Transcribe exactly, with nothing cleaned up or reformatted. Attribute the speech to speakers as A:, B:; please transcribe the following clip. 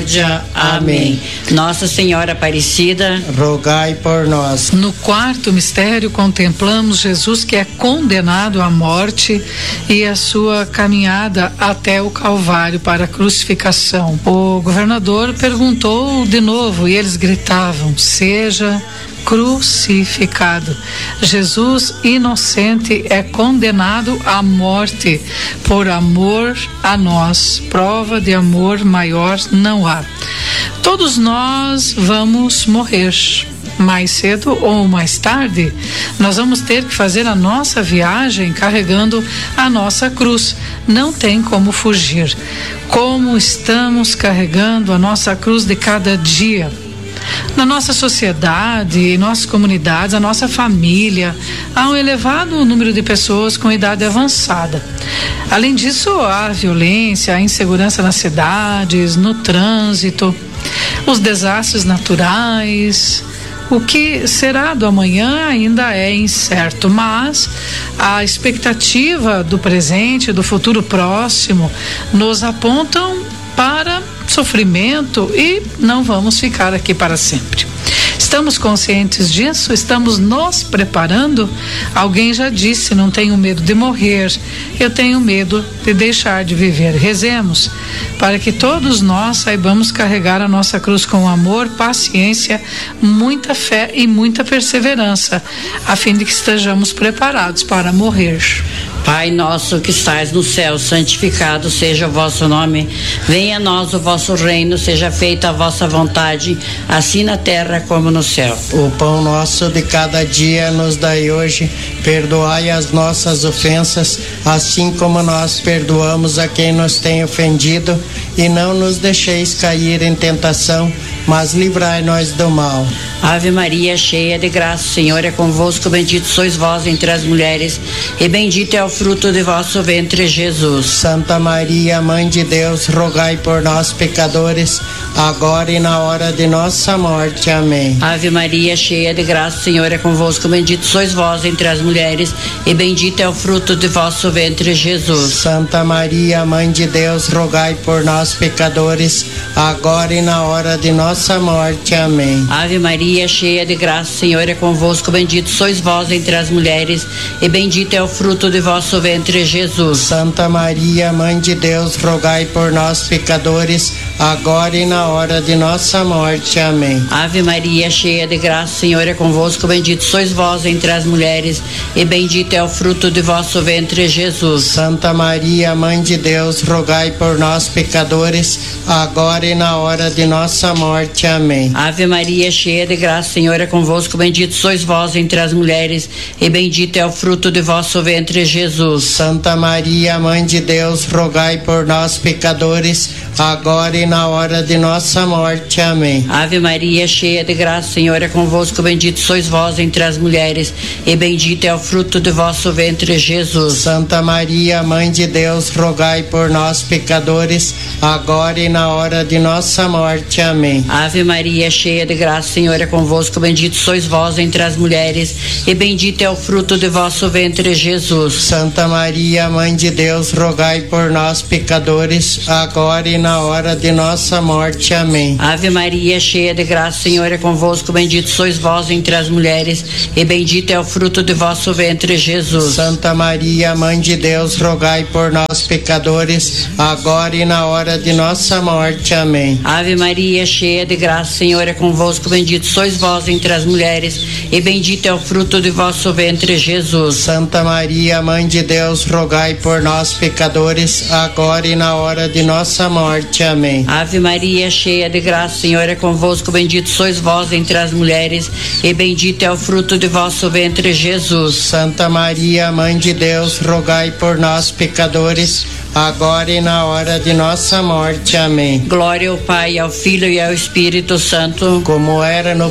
A: misericórdia. Amém. Nossa Senhora Aparecida,
B: rogai por nós.
C: No quarto mistério contemplamos Jesus que é condenado à morte e a sua caminhada até o Calvário para a crucificação. O governador perguntou de novo e eles gritavam: seja crucificado. Jesus, inocente, é condenado à morte por amor a nós. Prova de amor maior não há. Todos nós vamos morrer. Mais cedo ou mais tarde, nós vamos ter que fazer a nossa viagem carregando a nossa cruz. Não tem como fugir. Como estamos carregando a nossa cruz de cada dia? Na nossa sociedade, em nossas comunidades, a nossa família, há um elevado número de pessoas com idade avançada. Além disso, há violência, a insegurança nas cidades, no trânsito, os desastres naturais. O que será do amanhã ainda é incerto, mas a expectativa do presente, do futuro próximo, nos apontam para sofrimento e não vamos ficar aqui para sempre. Estamos conscientes disso? Estamos nos preparando? Alguém já disse: não tenho medo de morrer, eu tenho medo de deixar de viver. Rezemos para que todos nós saibamos carregar a nossa cruz com amor, paciência, muita fé e muita perseverança, a fim de que estejamos preparados para morrer.
A: Pai nosso que estais no céu, santificado seja o vosso nome. Venha a nós o vosso reino, seja feita a vossa vontade, assim na terra como no céu.
B: O pão nosso de cada dia nos dai hoje. Perdoai as nossas ofensas, assim como nós perdoamos a quem nos tem ofendido. E não nos deixeis cair em tentação, mas livrai-nos do mal.
A: Ave Maria, cheia de graça, o Senhor é convosco. Bendito sois vós entre as mulheres, e bendito é o fruto de vosso ventre, Jesus.
B: Santa Maria, Mãe de Deus, rogai por nós, pecadores, agora e na hora de nossa morte. Amém.
A: Ave Maria, cheia de graça, o Senhor é convosco. Bendito sois vós entre as mulheres, e bendito é o fruto de vosso ventre, Jesus.
B: Santa Maria, Mãe de Deus, rogai por nós, pecadores, agora e na hora de nossa morte. Amém.
A: Ave Maria, cheia de graça, o Senhor é convosco. Bendito sois vós entre as mulheres, e bendito é o fruto de vosso ventre, Jesus.
B: Santa Maria, Mãe de Deus, rogai por nós, pecadores, agora e na hora de nossa morte. Amém.
A: Ave Maria, cheia de graça, o Senhor é convosco. Bendito sois vós entre as mulheres, e bendito é o fruto de vosso ventre, Jesus.
B: Santa Maria, Mãe de Deus, rogai por nós, pecadores, agora e na hora de nossa morte. Amém.
A: Ave Maria, cheia de graça, o Senhor é convosco. Bendito sois vós entre as mulheres, e bendito é o fruto de vosso ventre, Jesus.
B: Santa Maria, Mãe de Deus, rogai por nós, pecadores, agora e na hora de nossa morte. Amém.
A: Ave Maria, cheia de graça, o Senhor é convosco. Bendito sois vós entre as mulheres, e bendito é o fruto de vosso ventre, Jesus.
B: Santa Maria, Mãe de Deus, rogai por nós, pecadores, agora e na hora de nossa morte. Amém.
A: Ave Maria, cheia de graça, o Senhor é convosco. Bendito sois vós entre as mulheres, e bendito é o fruto de vosso ventre, Jesus.
B: Santa Maria, Mãe de Deus, rogai por nós, pecadores, agora e na hora de nossa morte. Amém.
A: Ave Maria, cheia de graça, o Senhor é convosco. Bendito sois vós entre as mulheres, e bendito é o fruto de vosso ventre, Jesus.
B: Santa Maria, Mãe de Deus, rogai por nós, pecadores, agora e na hora de nossa morte. Amém.
A: Ave Maria, cheia de graça, o Senhor é convosco. Bendito sois vós entre as mulheres, e bendito é o fruto de vosso ventre, Jesus.
B: Santa Maria, Mãe de Deus, rogai por nós, pecadores, agora e na hora de nossa morte. Amém.
A: Ave Maria, cheia de graça, o Senhor é convosco. Bendito sois vós entre as mulheres, e bendito é o fruto de vosso ventre, Jesus.
B: Santa Maria, Mãe de Deus, rogai por nós, pecadores, agora e na hora de nossa morte. Amém.
A: Glória ao Pai, ao Filho e ao Espírito Santo,
B: como era no